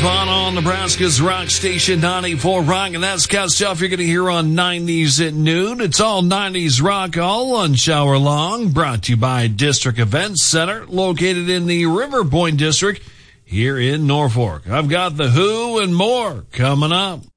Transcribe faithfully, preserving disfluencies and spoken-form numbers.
fun on Nebraska's rock station ninety-four Rock, and that's kind of stuff you're going to hear on nineties at noon. It's all nineties rock all lunch hour long, brought to you by District Events Center, located in the River Point District here in Norfolk. I've got The Who and more coming up.